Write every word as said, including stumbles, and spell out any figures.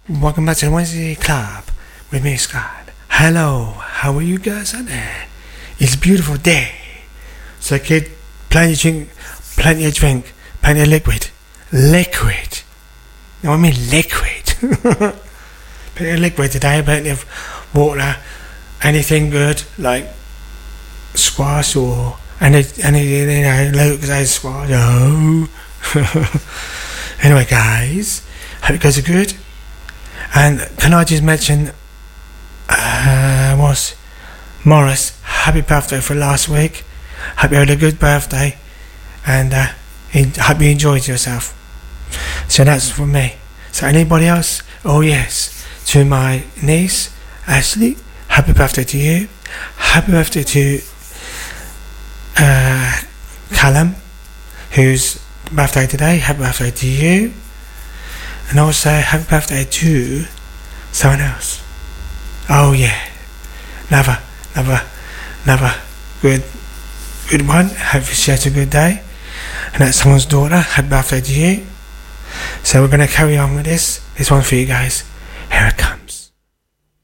Welcome back to the Wednesday Club with me, Scott. Hello, how are you guys out there? It's a beautiful day. So get plenty of drink, plenty of drink, plenty of liquid. Liquid. No, I mean liquid. Plenty of liquid today, plenty of water, anything good, like squash or any, any you know, Lucozade squash. Oh. Anyway, guys, hope you guys are good. And can I just mention, uh, was Morris, happy birthday for last week. Hope you had a good birthday, and uh, hope you enjoyed yourself. So that's for me. So anybody else? Oh yes, to my niece Ashley, happy birthday to you. Happy birthday to uh, Callum, whose birthday today. Happy birthday to you. And also happy birthday to someone else. Oh yeah, another, another, another good, good one. Hope she has a good day. And that's someone's daughter. Happy birthday to you. So we're gonna carry on with this. This one for you guys. Here it comes.